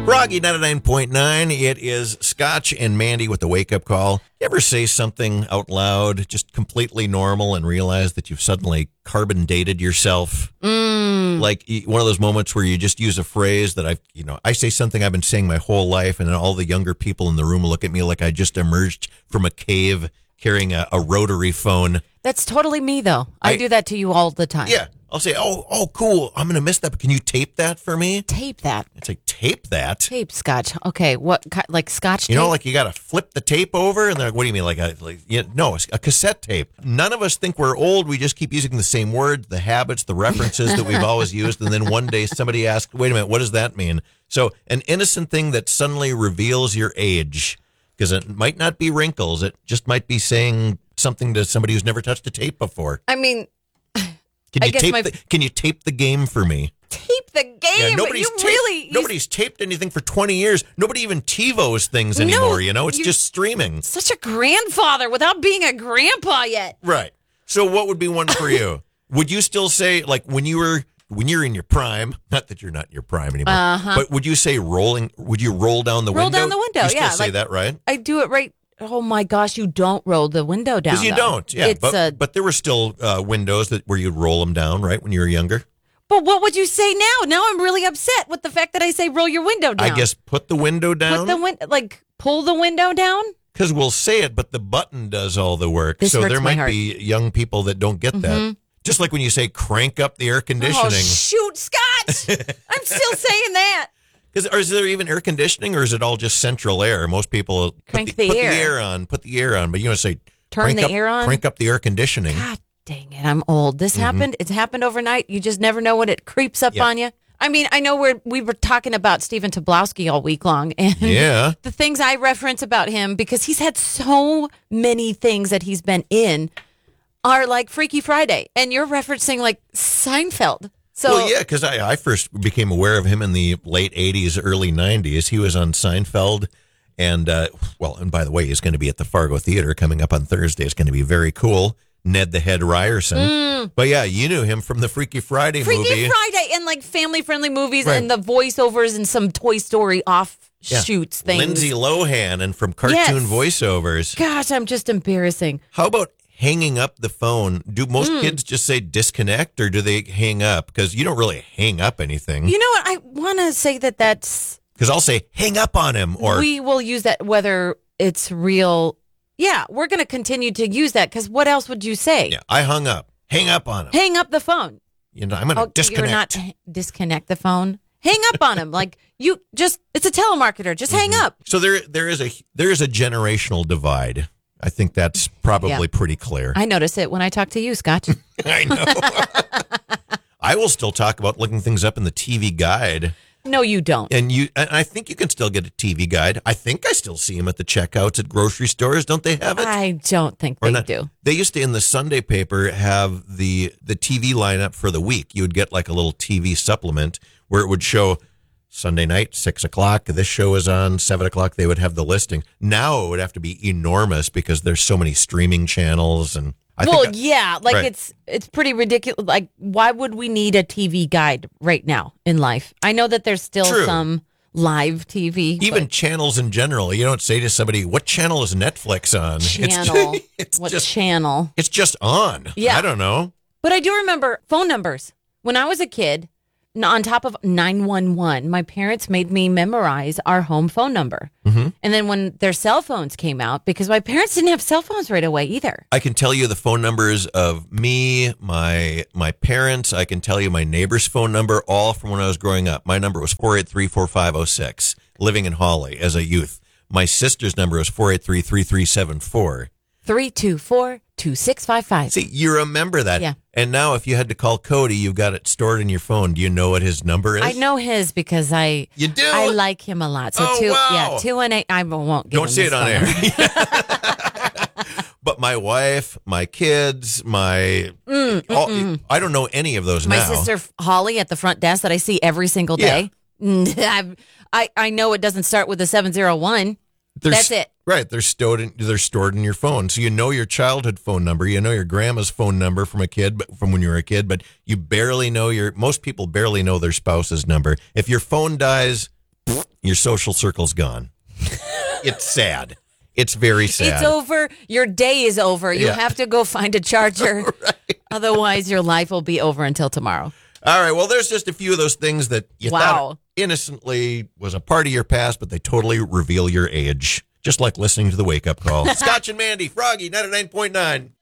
Froggy 99.9. It is Scotch and Mandy with the wake-up call. You ever say something out loud, just completely normal, and realize that you've suddenly carbon dated yourself? Like one of those moments where you just use a phrase that I say something I've been saying my whole life, and then all the younger people in the room look at me like I just emerged from a cave carrying a rotary phone. That's totally me, though. I do that to you all the time. Yeah. I'll say, oh, cool. I'm going to miss that, but can you tape that for me? Tape that. It's like, tape that? Tape scotch. Okay, what, like scotch tape? You know, like you got to flip the tape over, and they're like, what do you mean? No, a cassette tape. None of us think we're old. We just keep using the same words, the habits, the references that we've always used, and then one day somebody asked, wait a minute, what does that mean? So an innocent thing that suddenly reveals your age, because it might not be wrinkles. It just might be saying something to somebody who's never touched a tape before. I mean... Can you tape the game for me? Tape the game? Yeah, nobody's taped anything for 20 years. Nobody even TiVos things anymore, It's just streaming. Such a grandfather without being a grandpa yet. Right. So what would be one for you? Would you still say, like, when you're in your prime, not that you're not in your prime anymore, but would you say would you roll down the window? Roll down the window, you still say that, right? I do it right. Oh, my gosh, you don't roll the window down. Because you don't, yeah. But there were still windows where you'd roll them down, right, when you were younger? But what would you say now? Now I'm really upset with the fact that I say roll your window down. I guess put the window down? Pull the window down? Because we'll say it, but the button does all the work. So there might be young people that don't get that. Just like when you say crank up the air conditioning. Oh, shoot, Scott! I'm still saying that. Is there even air conditioning, or is it all just central air? Most people put the air on, but you say turn the air on, crank up the air conditioning. God dang it, I'm old. This happened. It's happened overnight. You just never know when it creeps up on you. I mean, I know we were talking about Stephen Tobolowsky all week long, and the things I reference about him, because he's had so many things that he's been in, are like Freaky Friday, and you're referencing like Seinfeld. Well, yeah, because I first became aware of him in the late 80s, early 90s. He was on Seinfeld. And, and by the way, he's going to be at the Fargo Theater coming up on Thursday. It's going to be very cool. Ned the Head Ryerson. But, yeah, you knew him from the Freaky Friday movie. Freaky Friday and, like, family-friendly movies and the voiceovers and some Toy Story offshoots things. Lindsay Lohan and from cartoon voiceovers. Gosh, I'm just embarrassing. How about hanging up the phone? Do most kids just say disconnect, or do they hang up? Because you don't really hang up anything. You know what? I want to say that's... Because I'll say, hang up on him. Or we will use that whether it's real. Yeah, we're going to continue to use that, because what else would you say? Yeah, I hung up. Hang up on him. Hang up the phone. I'm going to disconnect. You're not disconnect the phone. Hang up on him. Like, it's a telemarketer. Just hang up. So there is a generational divide. I think that's probably pretty clear. I notice it when I talk to you, Scotch. I know. I will still talk about looking things up in the TV guide. No, you don't. And I think you can still get a TV guide. I think I still see them at the checkouts at grocery stores. Don't they have it? I don't think they do. They used to, in the Sunday paper, have the TV lineup for the week. You would get like a little TV supplement where it would show Sunday night, 6 o'clock, this show is on, 7 o'clock, they would have the listing. Now it would have to be enormous because there's so many streaming channels. And it's pretty ridiculous. Like, why would we need a TV guide right now in life? I know that there's still some live TV. Even channels in general. You don't say to somebody, what channel is Netflix on? Channel. Channel? It's just on. Yeah. I don't know. But I do remember phone numbers. When I was a kid, on top of 911, my parents made me memorize our home phone number. And then when their cell phones came out, because my parents didn't have cell phones right away either. I can tell you the phone numbers of me, my parents. I can tell you my neighbor's phone number, all from when I was growing up. My number was 483-4506, living in Hawley as a youth. My sister's number was 483-3374. 324-2655. See, you remember that. Yeah. And now if you had to call Cody, you've got it stored in your phone. Do you know what his number is? I know his because You do? I like him a lot. So 218. I won't give Don't say it on air. But my wife, my kids, I don't know any of those now. My sister Holly at the front desk that I see every single day. I know it doesn't start with a 701. That's it. Right. They're stored in your phone. So you know your childhood phone number. You know your grandma's phone number from when you were a kid, but you barely know most people barely know their spouse's number. If your phone dies, your social circle's gone. It's sad. It's very sad. It's over. Your day is over. You have to go find a charger. Right. Otherwise, your life will be over until tomorrow. All right. Well, there's just a few of those things that you thought innocently was a part of your past, but they totally reveal your age. Just like listening to the wake-up call. Scotch and Mandy, Froggy, 99.9.